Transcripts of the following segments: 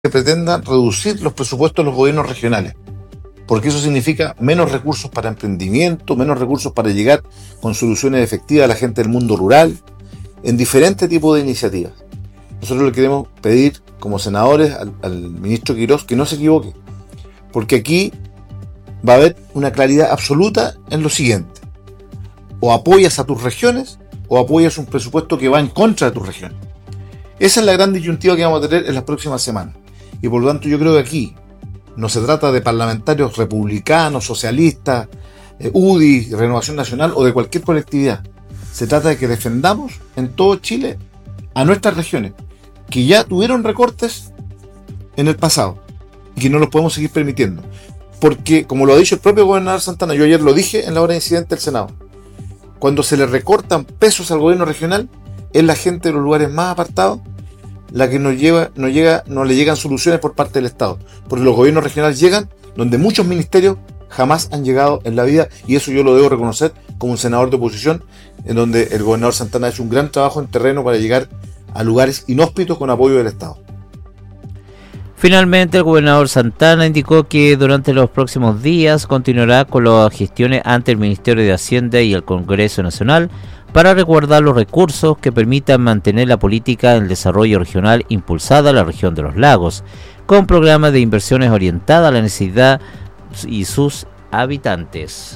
que pretendan reducir los presupuestos de los gobiernos regionales, porque eso significa menos recursos para emprendimiento, menos recursos para llegar con soluciones efectivas a la gente del mundo rural, en diferentes tipos de iniciativas. Nosotros le queremos pedir, como senadores, al ministro Quirós que no se equivoque, porque aquí va a haber una claridad absoluta en lo siguiente: o apoyas a tus regiones o apoyas un presupuesto que va en contra de tus regiones. Esa es la gran disyuntiva que vamos a tener en las próximas semanas. Y por lo tanto yo creo que aquí no se trata de parlamentarios republicanos, socialistas, UDI, Renovación Nacional o de cualquier colectividad. Se trata de que defendamos en todo Chile a nuestras regiones, que ya tuvieron recortes en el pasado y que no los podemos seguir permitiendo. Porque, como lo ha dicho el propio gobernador Santana, yo ayer lo dije en la hora de incidente del Senado, cuando se le recortan pesos al gobierno regional, es la gente de los lugares más apartados la que no le llegan soluciones por parte del Estado, porque los gobiernos regionales llegan donde muchos ministerios jamás han llegado en la vida, y eso yo lo debo reconocer como un senador de oposición, en donde el gobernador Santana ha hecho un gran trabajo en terreno para llegar a lugares inhóspitos con apoyo del Estado. Finalmente, el gobernador Santana indicó que durante los próximos días continuará con las gestiones ante el Ministerio de Hacienda y el Congreso Nacional para resguardar los recursos que permitan mantener la política del desarrollo regional impulsada a la región de los lagos, con programas de inversiones orientadas a la necesidad y sus habitantes.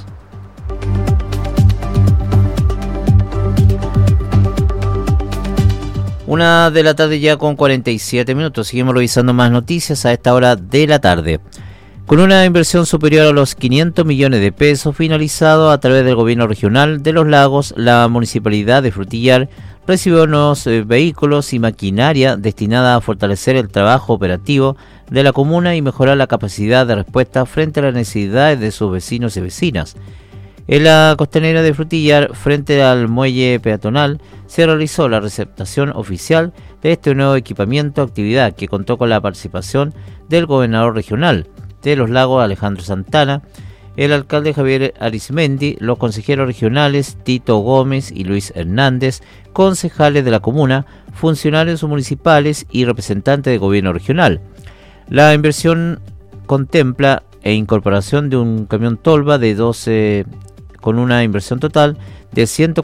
Una de la tarde ya con 47 minutos. Seguimos revisando más noticias a esta hora de la tarde. Con una inversión superior a los 500 millones de pesos finalizado a través del gobierno regional de Los Lagos, la municipalidad de Frutillar recibió nuevos vehículos y maquinaria destinada a fortalecer el trabajo operativo de la comuna y mejorar la capacidad de respuesta frente a las necesidades de sus vecinos y vecinas. En la costanera de Frutillar, frente al muelle peatonal, se realizó la receptación oficial de este nuevo equipamiento, actividad que contó con la participación del gobernador regional de Los Lagos, Alejandro Santana, el alcalde Javier Arizmendi, los consejeros regionales Tito Gómez y Luis Hernández, concejales de la comuna, funcionarios municipales y representantes del gobierno regional. La inversión contempla incorporación de un camión tolva de 12 con una inversión total de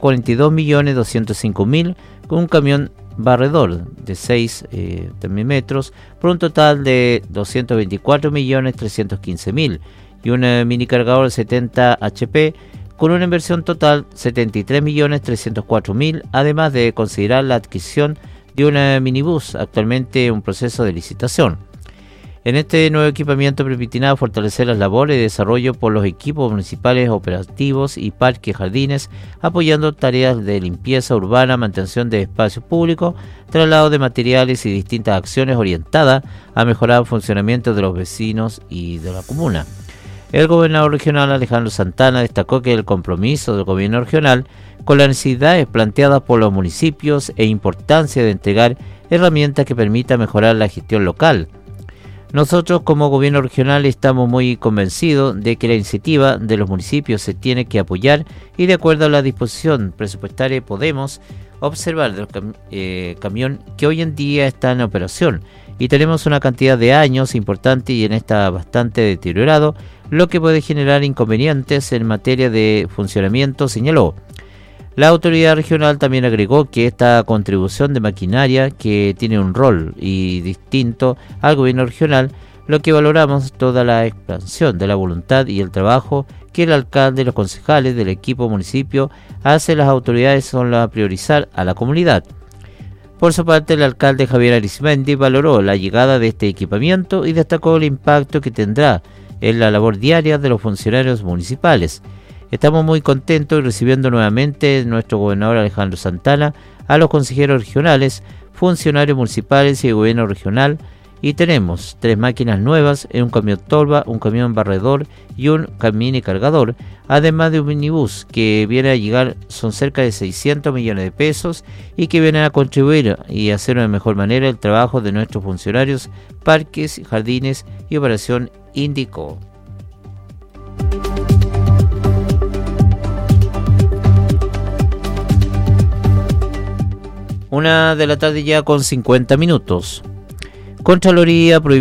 142.205.000, con un camión barredor de 6 metros por un total de 224.315.000 y un mini cargador de 70 HP con una inversión total 73.304.000, además de considerar la adquisición de un minibús, actualmente un proceso de licitación. En este nuevo equipamiento permitirá fortalecer las labores de desarrollo por los equipos municipales operativos y parques jardines, apoyando tareas de limpieza urbana, mantención de espacios públicos, traslado de materiales y distintas acciones orientadas a mejorar el funcionamiento de los vecinos y de la comuna. El gobernador regional Alejandro Santana destacó que el compromiso del gobierno regional con las necesidades planteadas por los municipios e importancia de entregar herramientas que permitan mejorar la gestión local. Nosotros como gobierno regional estamos muy convencidos de que la iniciativa de los municipios se tiene que apoyar y de acuerdo a la disposición presupuestaria podemos observar de los camión que hoy en día está en operación y tenemos una cantidad de años importante y en esta bastante deteriorado, lo que puede generar inconvenientes en materia de funcionamiento, señaló. La autoridad regional también agregó que esta contribución de maquinaria que tiene un rol y distinto al gobierno regional, lo que valoramos toda la expansión de la voluntad y el trabajo que el alcalde y los concejales del equipo municipio hacen las autoridades son la priorizar a la comunidad. Por su parte, el alcalde Javier Arizmendi valoró la llegada de este equipamiento y destacó el impacto que tendrá en la labor diaria de los funcionarios municipales. Estamos muy contentos y recibiendo nuevamente nuestro gobernador Alejandro Santana a los consejeros regionales, funcionarios municipales y el gobierno regional, y tenemos 3 máquinas nuevas, un camión tolva, un camión barredor y un mini cargador, además de un minibús que viene a llegar, son cerca de 600 millones de pesos y que vienen a contribuir y hacer de mejor manera el trabajo de nuestros funcionarios, parques, jardines y operación, indicó. Una de la tarde ya con 50 minutos. Contraloría prohibió